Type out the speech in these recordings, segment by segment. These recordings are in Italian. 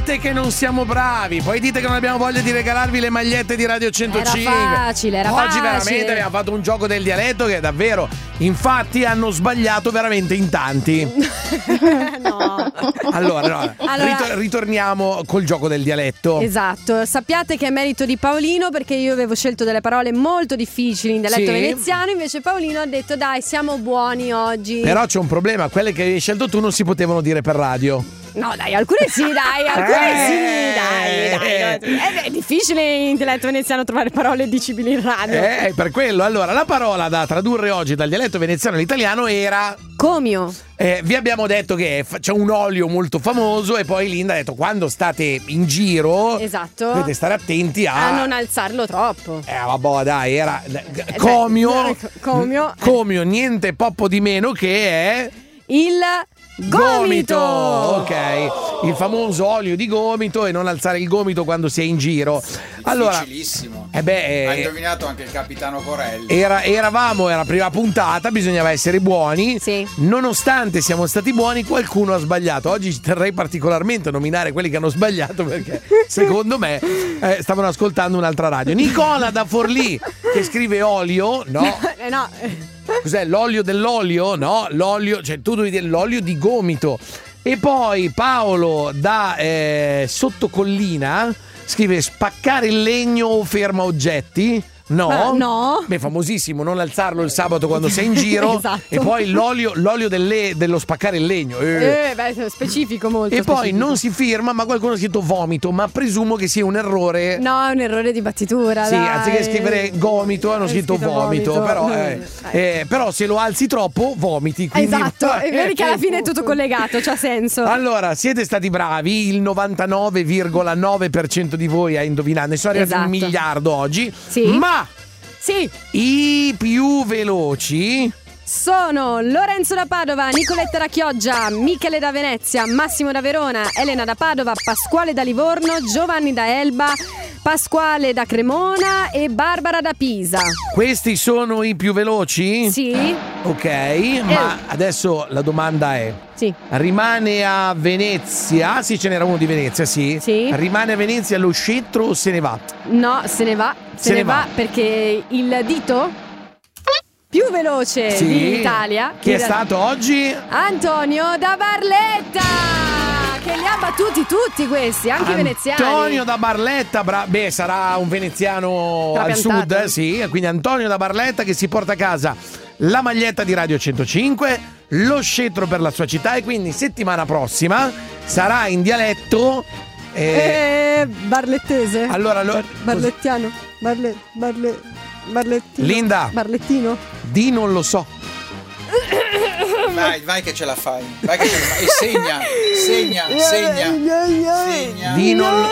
dite che non siamo bravi, poi dite che non abbiamo voglia di regalarvi le magliette di Radio 105. Era Oggi facile. veramente abbiamo fatto un gioco del dialetto che davvero, infatti hanno sbagliato veramente in tanti. No. Allora, ritorniamo col gioco del dialetto. Esatto, sappiate che è merito di Paolino, perché io avevo scelto delle parole molto difficili in dialetto veneziano, invece Paolino ha detto dai, siamo buoni oggi. Però c'è un problema, quelle che hai scelto tu non si potevano dire per radio. No dai, alcune sì, dai, dai. È difficile in dialetto veneziano trovare parole dicibili in radio. Per quello. Allora, la parola da tradurre oggi dal dialetto veneziano all'italiano era comio. Vi abbiamo detto che c'è un olio molto famoso e poi Linda ha detto quando state in giro, esatto, dovete stare attenti a non alzarlo troppo. Vabbè, dai, era comio, niente poppo di meno che è il gomito. Ok, il famoso olio di gomito e non alzare il gomito quando si è in giro. Allora, difficilissimo. Hai indovinato anche il capitano Corelli. Era prima puntata, bisognava essere buoni. Sì. Nonostante siamo stati buoni, qualcuno ha sbagliato. Oggi terrei particolarmente a nominare quelli che hanno sbagliato perché secondo me stavano ascoltando un'altra radio. Nicola da Forlì che scrive olio, no. Cos'è l'olio dell'olio? No, l'olio, cioè tu devi dire l'olio di gomito. E poi Paolo da Sottocollina scrive spaccare il legno o ferma oggetti. No. Beh, famosissimo, non alzarlo il sabato quando sei in giro. Esatto. E poi l'olio dello spaccare il legno. Specifico molto. E specifico. poi non si firma, ma qualcuno ha scritto vomito, ma presumo che sia un errore. No, è un errore di battitura. Sì, dai. anziché scrivere gomito hanno scritto vomito. Però se lo alzi troppo vomiti. Quindi, esatto, e vedi che alla fine è tutto collegato, c'ha senso. Allora, siete stati bravi, il 99,9% di voi ha indovinato. Ne sono arrivati 1 miliardo oggi. Sì. Ma sì, i più veloci sono Lorenzo da Padova, Nicoletta da Chioggia, Michele da Venezia, Massimo da Verona, Elena da Padova, Pasquale da Livorno, Giovanni da Elba, Pasquale da Cremona e Barbara da Pisa. Questi sono i più veloci? Sì. Ok, ma adesso la domanda è: sì, rimane a Venezia? Sì, ce n'era uno di Venezia, sì. Rimane a Venezia lo scettro o se ne va? No, se ne va. Se ne va perché il dito più veloce d'Italia, chi è stato oggi? Antonio da Barletta, che li ha battuti tutti questi, anche i veneziani. Antonio da Barletta, sarà un veneziano al sud, sì. Quindi Antonio da Barletta che si porta a casa la maglietta di Radio 105, lo scettro per la sua città e quindi settimana prossima sarà in dialetto barlettese. Allora, barlettiano. Barlettino. Linda. Barlettino. Di non lo so. Vai che ce la fai. Vai che ce la fai. E segna. Di non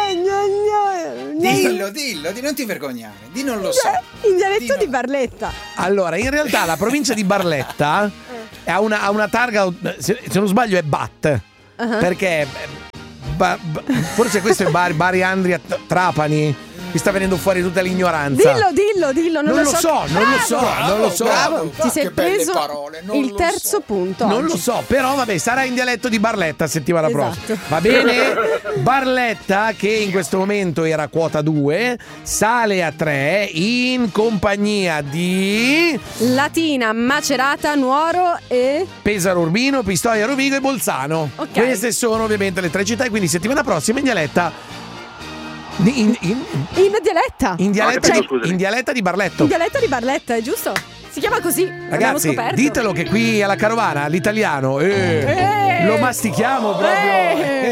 Dillo, non ti vergognare. Di non lo so. In dialetto di Barletta. Allora, in realtà la provincia di Barletta ha una targa, se non sbaglio è Bat. Perché forse questo è Bari Andria Trapani. Mi sta venendo fuori tutta l'ignoranza. Dillo, non lo so. Bravo. Ti sei preso parole, il terzo punto. Non oggi. lo so, però vabbè, sarà in dialetto di Barletta settimana prossima. Va bene? Barletta, che in questo momento era quota 2, sale a 3 in compagnia di Latina, Macerata, Nuoro e Pesaro Urbino, Pistoia Rovigo e Bolzano. Okay. Queste sono ovviamente le 3 città e quindi settimana prossima in dialetta. In dialetta di Barletto. In dialetta di Barletta, è giusto? Si chiama così. Ragazzi, ditelo che qui alla carovana l'italiano lo mastichiamo proprio.